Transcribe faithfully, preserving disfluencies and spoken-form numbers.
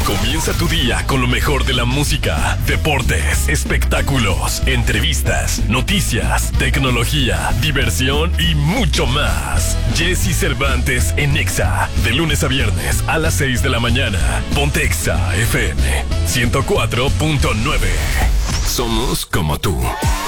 Comienza tu día con lo mejor de la música, deportes, espectáculos, entrevistas, noticias, tecnología, diversión y mucho más. Jesse Cervantes en Exa, de lunes a viernes a las seis de la mañana. Ponte Exa F M ciento cuatro punto nueve. Somos como tú.